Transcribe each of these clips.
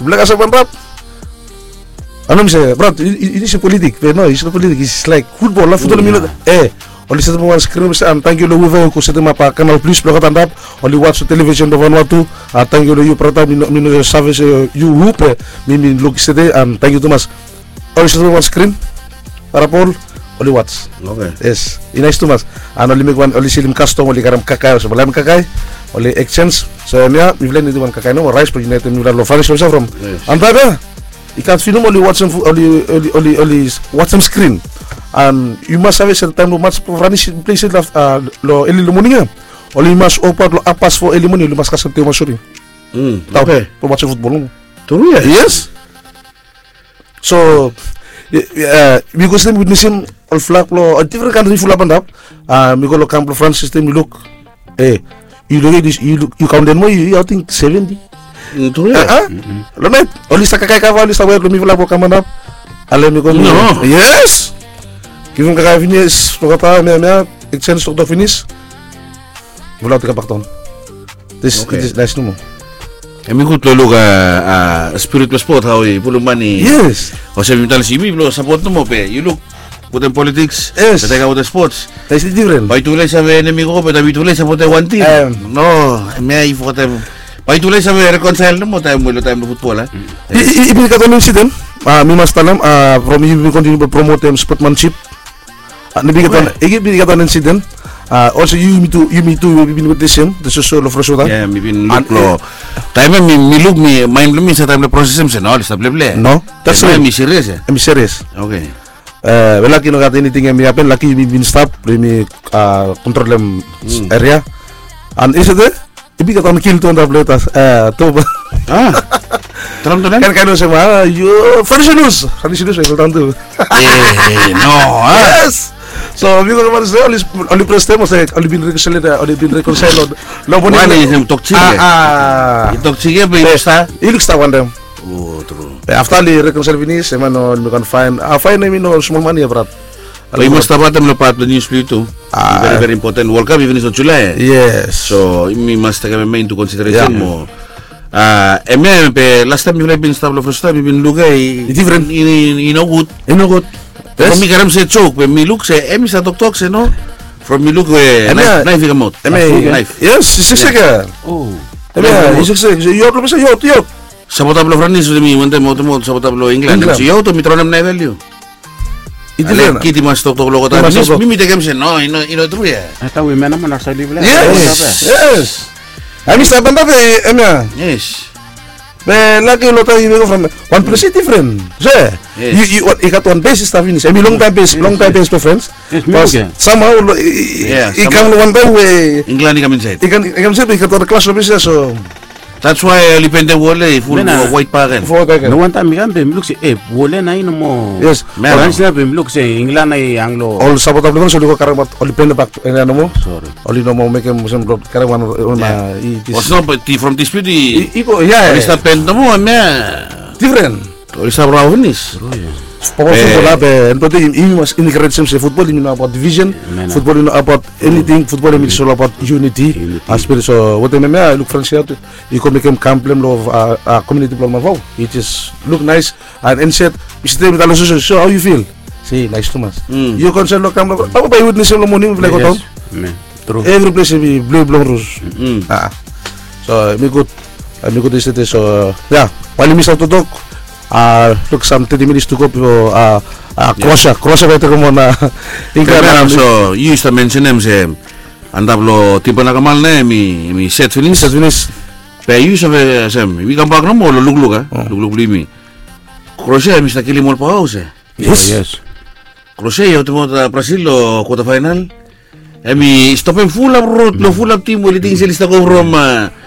sebelah kasar mantap. Misalnya, bro, ini sih politik. No, it's not politik. It's like football lah. Football minut. Oli sa mga screen sa thank you lo uve ko sa mapa Canal Plus lo katandap. Oli watch television do Vanuatu. Thank you lo you prata mino service you hoop mimi look sa thank you Thomas. Oli sa mga screen para Paul. Oli watch. Okay. Yes. Inais Thomas. Oli migwan oli silim custom oli karam kakay so malam kakay. Oli exchange. So niya mi vlen itu man kakay no rice pro United mi lo Farish so from. Antaga. Ikat film oli watch oli watch some screen. And you must have a certain time to match Franis place lo eli lumoninga. Oli mas opat lo apas for eli moni lu mas kasante masuri. Okay. For watch football. True ya. Yes. So because then witnessing all flak lo a different country full up and up. We go lo camp France system you look. You look at this you count them more you I think 70. True ya. Lo net. Oli sa kakay kawali sa way lo mi full up kamandap. Alam mi ko. Yes. Kung kaka-finish, kata mea exchange to finish. Wala tika pakton. This nice mo. Kami kutlo ka spiritual sport hawi pulumani. Yes. O sa mental sibi blo support mo pe. You look put in politics. Yes. Sa with the sports. That's different. Pai tulay sa enemy ko, pero tulay sa pote one team. No, mea ifote. Pai tulay sa reconcile mo tayo mo football ha. Ibig ka tanong incident. Mi mas talam from you continue to promote sportsmanship. Nabigatan incident. Also you me too we've been with this him. This is solo for sure. Yeah, me been look lo. Time me look me mind me sa time the process him no, stable. No, that's right. Me serious. I'm serious. Okay. Lucky no got anything me happen. Lucky me been stop. Me control them area. And is it there? Ibigatan kill to under platas. To. Terang tu kan kano sama you first news I will tanto. No. Yes. So we go to say only press them say only been reconciled lo boni ni sem toxic toxic pe está ilux ta one them. Oh true. After the reconcile finish semano we can find me no small money brat. We must have them lepat the news too. Very very important World Cup even in July. Yes. So we must take them into consideration mo. Last time you've been stable first time you've been lugay different in no good. From me karam se choke when me look se sa tok se no from me look knife gamot knife yes sisega yo lo yo sabotablo franis de mi monte moto sabotablo England si yo to mitronam na value italiano kiti mas tok lo kota mi te gamse no ino true ya ata we mena na sa libre yes I missed up and up yes but lucky lo tayo go from one place different you got one base stuff in I mean long time base to friends but somehow ikan one time we England come inside ikan say we got the class of business so that's why depende wole full white parent no one time ikan be look say wole na ino mo yes man sila be look say England ay anglo all sabotable so ko karamat all depende back ano mo sorry all no mo make mo some karawan na was no but from dispute iko yeah is depende mo different all sa brownies football entonces mas integrate sa football you know about division football you know about anything football is all about unity aspect so what me look France you can make camplem of community plan mavo it is look nice and set system talo so how you feel see nice to mas you concern lo camp apa by witness lo morning like go true every place be blue rouge so me good is it so yeah while me out to talk look some 30 minutes to go Croatia better como na so you used to mention them say andablo tipo na kamal na mi set finish pe you sabe sem we can back no mo lug limi Croatia mi sta kili mo pa house yes Croatia yo temo da Brazil lo quarter final mi stoppen full up team will think lista ko from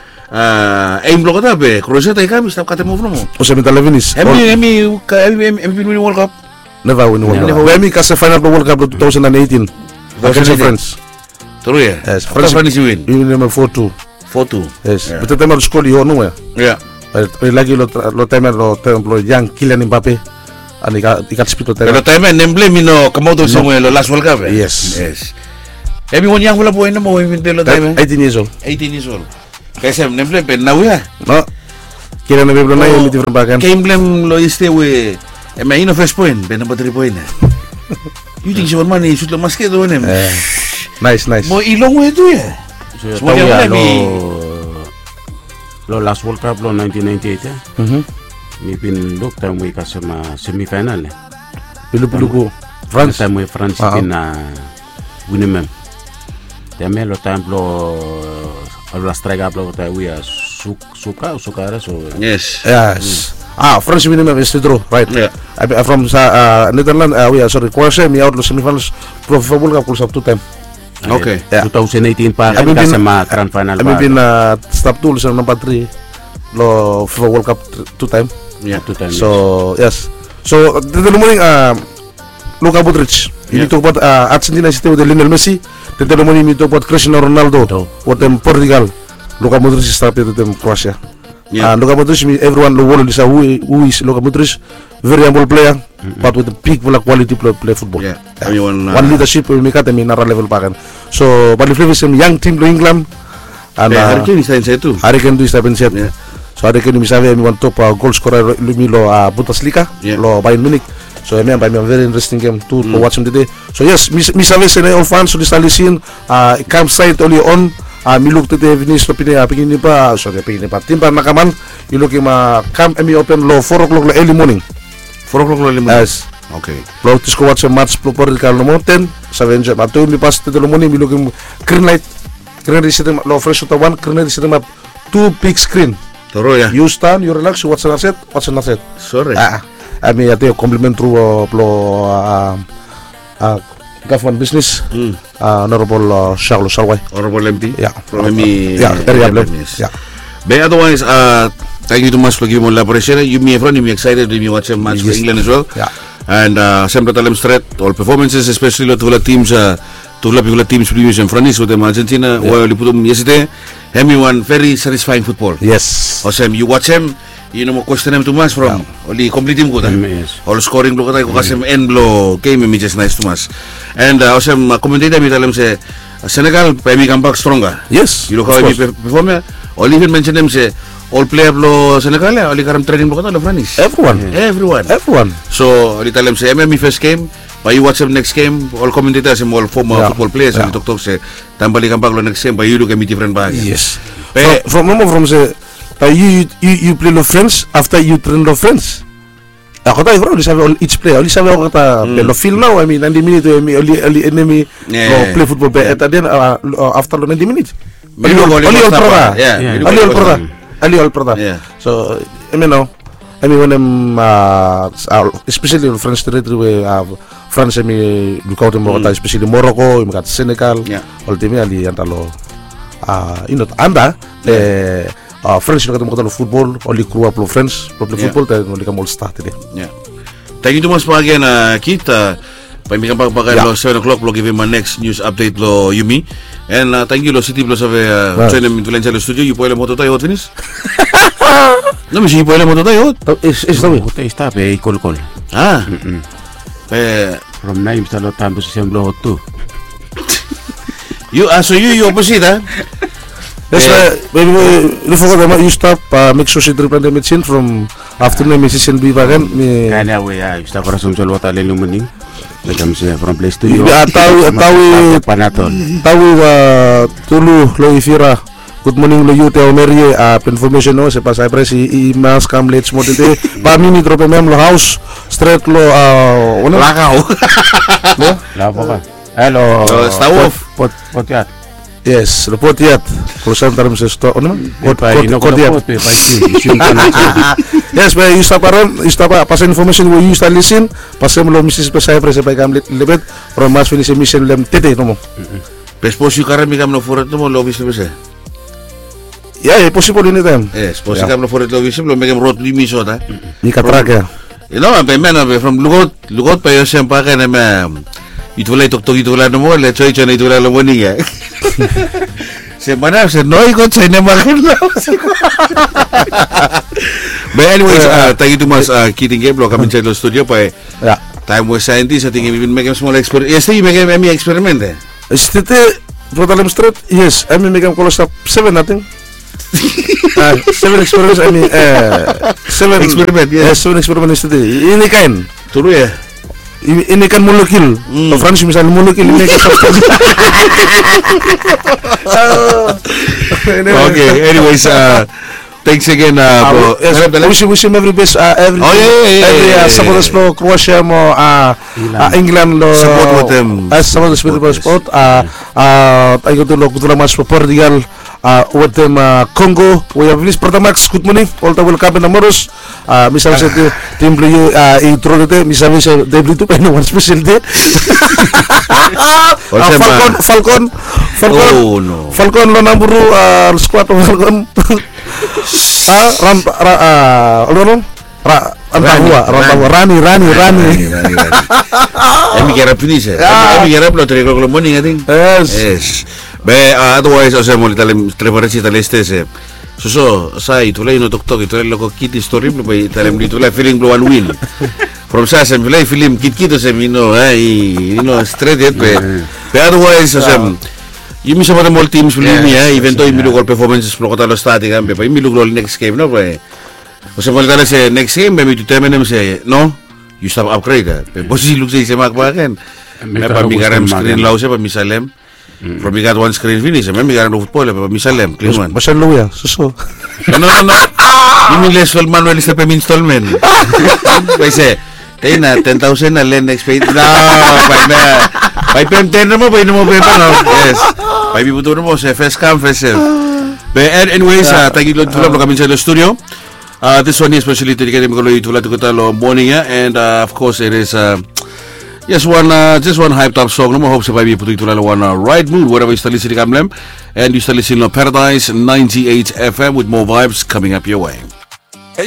aim lo kata be Croatia tay kami stop kata mo from o sa mental finish emi win World Cup never win World Cup emi kasi final World Cup 2018 against France true yes France win number 4-2 yes but the time of school you know yeah lagi lo time lo young Kylian Mbappe and ikat speed lo time pero time emblem no kamodo Samuel last World Cup yes everyone young wala po ino mo win lo time 18 years old Kasi nemple pe na uya no Kira na biblo na yung different bagan. Kaya emblem lo este we. May ino first point, ben number 3 point. You think si man ni shoot lo mas kedo nem. Nice. Mo ilong we tu ya. Semua lo last World Cup lo 1998 ya. Mi pin look time we kasama semifinal. Pilu ko France. Time we France pin winning. Tame lo time lo strike up lo time we suka so. Yes. France winning is true, right? Yeah. From Netherlands, Croatia, mi out lo semifinals Pro FIFA World Cup kulsap 2 time. Okay. 2018 pa kan kasama grand final. I've been stop 2 sa number 3 lo FIFA World Cup 2 time. Yeah, 2 times. So yes. So the morning Luka Modric. You talk about Argentina city with Lionel Messi. The morning you talk about Cristiano Ronaldo. What them Portugal. Luka Modric started with them Croatia. Yeah. Luka Modric, everyone the world is who is Luka Modric, very humble player, but with a big quality play football. Yeah. One leadership will make at nara level pakan. So, but if it's a young team to England, and Harry Kane is inside too. Harry Kane is set. Yeah. So Harry Kane is one top goal scorer lo Bundesliga, lo Bayern Munich. So I mean, very interesting game to watch him today. So yes, mi sabi sa all fans so this listen campsite only on. Mi look today finish lo pingin pa timba nakaman you look camp mi open lo 4 o'clock lo early morning. 4 o'clock lo early morning. Yes. Okay. Lo tisco watch a match pro Portugal no mountain. Sabi nje mato mi pas today lo morning mi look green light green system lo fresh to one green system up 2 big screen. Toro ya. You stand, you relax, you watch an asset. Sorry. I mean, I think compliment through government business. Honorable Charles Salway. Honorable MP. Yeah. From me. Yeah, very happy. Yeah. But otherwise, thank you too much for giving me elaboration. You me friend, you excited when you watch a match for England as well. Yeah. And sempre talem straight all performances, especially to teams. Tula teams previous and friends with them Argentina. Well, you put them yesterday. Everyone very satisfying football. Yes. Awesome. You watch him. You know, question him too much from only complete team ko Yes. all scoring blow ko kasi end blow game me just nice too much. And awesome commentator mi talam say Senegal may come back stronger. Yes. You know how he perform. All even mention them say all player blow Senegal only karam training blow ko to friends. Everyone. So only talam say me first game. But you watch them next game, all commentators and all former football players and talk say tambali come back lo next game, but you look at me different bag. Yes. From say you play no friends after you train no friends. Ako tayo bro, each player, only sabi ako kata lo feel now. I mean, 90 minutes only enemy play football. But then after 90 minutes, only all prada. Yeah. So I mean when them especially in French territory we France look out mo kata especially Morocco, mo kata Senegal, ultimately antalo anda French look at mo kata football, only crew up French, play football tayo only ka all start today. Yeah. Thank you too much pa again kita. Pag lo 7 o'clock lo give him my next news update lo Yumi. And thank you lo City lo sabi join him in Valencia lo studio. You puede moto tayo hot finish. No me si puede moto tayo hot. Está pe col. From name sa lo tambo sa siyang hot too. You opposite Yes, you forgot you stop make sure she drip the medicine from afternoon medicine be bagan me. Kaya we está para sum solo wata lelo muning. Legam siya from place to you. Tawi tulu lo ifira. Good morning lo you tell Mary information no se pasa press emails come late mo dito. Pa mini drop mem lo house straight lo lakaw. No? Labo ka. Hello. Stawov. Potiat. Yes, report yet. Kurusan tarim sa sto. Ano man? Yes, but you stop around. You stop pass information we use to listen. Pass mo lo Mrs. Pesay press pa kam libet from match finish mission lem tete no mo. Pespos you karami kam no forward mo lo Mrs. Pesay. Yeah, possible in time. Yes, possible kam no forward lo Mrs. lo megam road li miso ta. Ni katrack ya. You know, from lugot pa yo sempa ka na itulay tok itulay no mo le choy choy itulay lo mo niya. Semana se no ikot sa nemakin lang. But anyways, thank you too much Kiting Game lo kami sa studio pa time was scientist I think we make a small experiment. Yes, you make a experiment. Stete Protalem Street. Yes, I mean make a call stop 7 nothing. Seven experiments, I mean, seven Experiment, yeah. seven experiments today. Ini kan, Turu ya. ini kan molekul. Frans misalnya molekul ini kan substance. Okay, anyways, thanks again, bro. Wish him every best. Every supporters lo Croatia mo England lo Support with them. Support support. Tayo tu lo kutulah mas Portugal. With them Congo, we have Luis Pertamax, good morning, all the welcome na moros. Misalnya tim beliau intro itu, misalnya dia beli itu pengen one special day. Falcon lo namburu squad Falcon. Rani. Emi kira finish. Emi kira lo teri kalau morning I think. Yes. Otherwise, mo preparasi talestes. So sai tulay no tok itulay loko kit story mo bay talem ditulay feeling blue one win. From sa sem filay film kit sem straight it pe otherwise yung sa mga mall teams film even though imilugol performances mo kotalo starting ambe pa imilugol next game no pe. Kasi mo tala sa next game may determine say no you stop upgrade pe bosi look say makbaken. May pamigaram screen law sa pamisalem. From we got one screen finish, we got no football, but misalem, clean one. Basta luya, suso. No. You mean less Manuel is the payment installment. I say, tayo na 10,000 na lend next pay. No, by 10 mo, by no mo no. Yes. By bibuto mo sa first come first serve. But anyways, thank you to love kami sa studio. This one is especially dedicated to Talo morning, and of course it is. Yes, just one hyped up song. No more hopes if I be put one right mood wherever you still listening, and you still listening to Paradise 98 FM with more vibes coming up your way.